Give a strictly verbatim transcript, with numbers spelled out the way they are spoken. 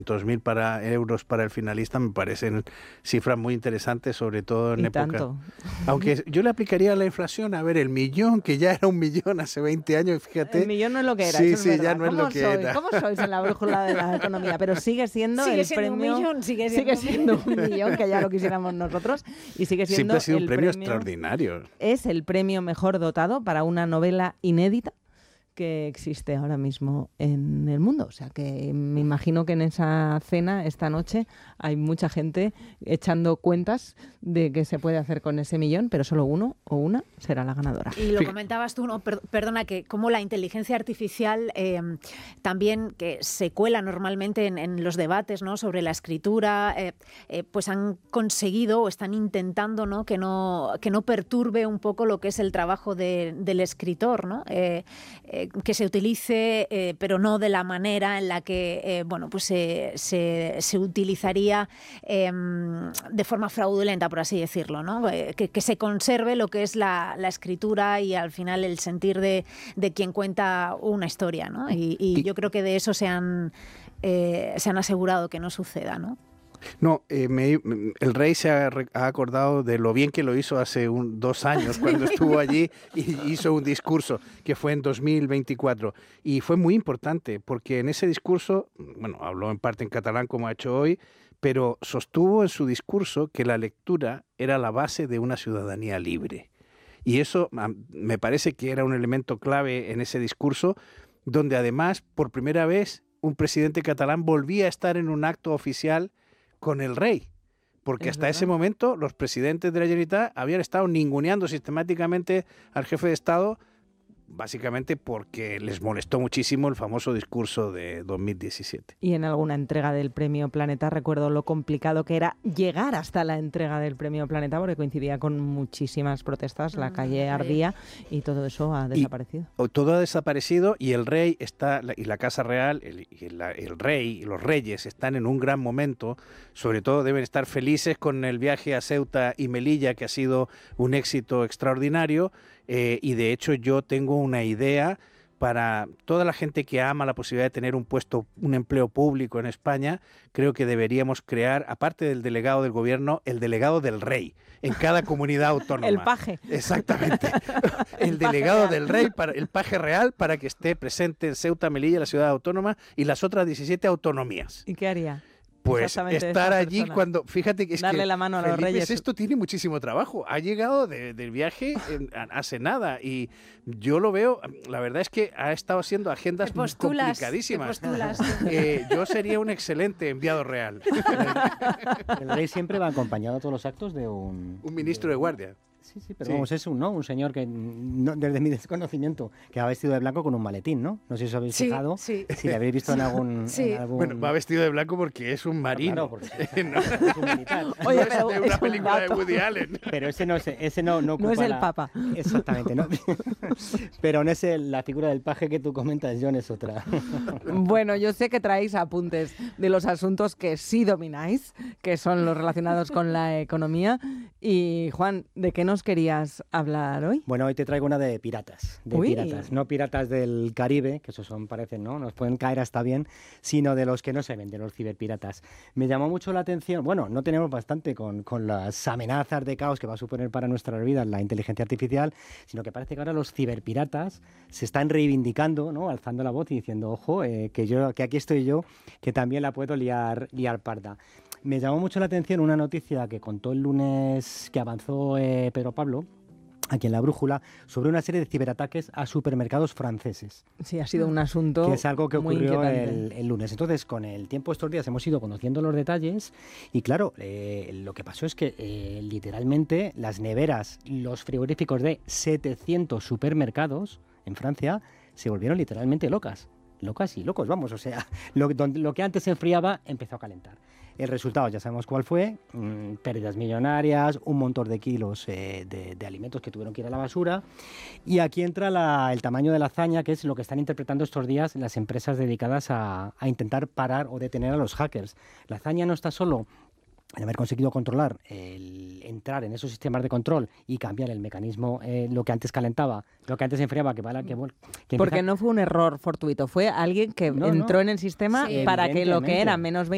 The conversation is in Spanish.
dos mil para euros para el finalista me parecen cifras muy interesantes, sobre todo en y época. Tanto. Aunque yo le aplicaría la inflación, a ver, el millón, que ya era un millón hace veinte años, fíjate. El millón no es lo que era, sí, eso es sí, verdad. ya no es ¿Cómo lo que sois? era. ¿Cómo sois en la brújula de la economía? Pero sigue siendo sigue el siendo premio... un millón, sigue siendo, sigue siendo un millón, que ya lo quisiéramos nosotros, y sigue siendo Siempre ha sido un el premio, premio extraordinario. Es el premio mejor dotado para una novela inédita que existe ahora mismo en el mundo. O sea, que me imagino que en esa cena esta noche hay mucha gente echando cuentas de qué se puede hacer con ese millón, pero solo uno o una será la ganadora. Y lo comentabas tú, ¿no? Per- perdona, que como la inteligencia artificial eh, también que se cuela normalmente en, en los debates, ¿no?, sobre la escritura, eh, eh, pues han conseguido o están intentando, ¿no?, que no que no perturbe un poco lo que es el trabajo de, del escritor, ¿no? Eh, eh, que se utilice, eh, pero no de la manera en la que eh, bueno, pues eh, se, se utilizaría eh, de forma fraudulenta, por así decirlo, ¿no? Eh, que, que se conserve lo que es la, la escritura y al final el sentir de, de quien cuenta una historia, ¿no? Y, y yo creo que de eso se han, eh, se han asegurado que no suceda, ¿no? No, eh, me, el rey se ha, ha acordado de lo bien que lo hizo hace un, dos años cuando estuvo allí y hizo un discurso que fue en dos mil veinticuatro y fue muy importante porque en ese discurso, bueno, habló en parte en catalán como ha hecho hoy, pero sostuvo en su discurso que la lectura era la base de una ciudadanía libre. Y eso me parece que era un elemento clave en ese discurso, donde además, por primera vez, un presidente catalán volvía a estar en un acto oficial con el rey, porque Es hasta verdad. ese momento los presidentes de la Generalitat habían estado ninguneando sistemáticamente al jefe de Estado, básicamente porque les molestó muchísimo el famoso discurso de dos mil diecisiete. Y en alguna entrega del Premio Planeta recuerdo lo complicado que era llegar hasta la entrega del Premio Planeta porque coincidía con muchísimas protestas, la calle ardía y todo eso ha desaparecido. Y, todo ha desaparecido y el rey está, y la Casa Real, el, y la, el rey y los reyes están en un gran momento, sobre todo deben estar felices con el viaje a Ceuta y Melilla, que ha sido un éxito extraordinario. Eh, y de hecho yo tengo una idea para toda la gente que ama la posibilidad de tener un puesto, un empleo público en España. Creo que deberíamos crear, aparte del delegado del gobierno, el delegado del rey en cada comunidad autónoma. El paje. Exactamente. El, el delegado del rey, para, el paje real, para que esté presente en Ceuta, Melilla, la ciudad autónoma y las otras diecisiete autonomías. ¿Y qué haría? Pues estar allí persona. Cuando, fíjate que es darle que la mano a los Felipe reyes. Esto tiene muchísimo trabajo. Ha llegado de, del viaje en, hace nada y yo lo veo, la verdad es que ha estado haciendo agendas te postulas, complicadísimas. Te postulas. Eh, yo sería un excelente enviado real. El rey siempre va acompañado a todos los actos de un... Un ministro de, de guardia. Sí, sí, pero sí. Vamos, es un, ¿no? Un señor que, no, desde mi desconocimiento, que va vestido de blanco con un maletín, ¿no? No sé si os habéis sí, fijado, sí. si le habéis visto en algún, sí. en algún... Bueno, va vestido de blanco porque es un marino. Claro, porque no, es un militar. Oye, no pero es de una es película de Woody Allen. Pero ese no, ese no, no ocupa No es el la... Papa. Exactamente, ¿no? Pero no es el, la figura del paje que tú comentas, John, es otra. Bueno, yo sé que traéis apuntes de los asuntos que sí domináis, que son los relacionados con la economía. Y, Juan, ¿de qué nos querías hablar hoy? Bueno, hoy te traigo una de piratas, de Uy. piratas, no piratas del Caribe, que esos son, parecen, ¿no? Nos pueden caer hasta bien, sino de los que no se ven, de los ciberpiratas. Me llamó mucho la atención, bueno, no tenemos bastante con, con las amenazas de caos que va a suponer para nuestras vidas la inteligencia artificial, sino que parece que ahora los ciberpiratas se están reivindicando, ¿no? Alzando la voz y diciendo, ojo, eh, que yo, que aquí estoy yo, que también la puedo liar, liar parda. Me llamó mucho la atención una noticia que contó el lunes que avanzó eh, Pedro Pablo, aquí en La Brújula, sobre una serie de ciberataques a supermercados franceses. Sí, ha sido un asunto que es algo que muy ocurrió inquietante. el, el lunes. Entonces, con el tiempo estos días hemos ido conociendo los detalles y claro, eh, lo que pasó es que eh, literalmente las neveras, los frigoríficos de setecientos supermercados en Francia se volvieron literalmente locas. Locas y locos, vamos, o sea, lo, donde, lo que antes se enfriaba empezó a calentar. El resultado ya sabemos cuál fue, mmm, pérdidas millonarias, un montón de kilos eh, de, de alimentos que tuvieron que ir a la basura. Y aquí entra la, el tamaño de la hazaña, que es lo que están interpretando estos días las empresas dedicadas a, a intentar parar o detener a los hackers. La hazaña no está solo en haber conseguido controlar, el entrar en esos sistemas de control y cambiar el mecanismo, eh, lo que antes calentaba, lo que antes enfriaba, que, que, que Porque empieza... no fue un error fortuito, fue alguien que no, entró no. en el sistema Sí. para que lo que era menos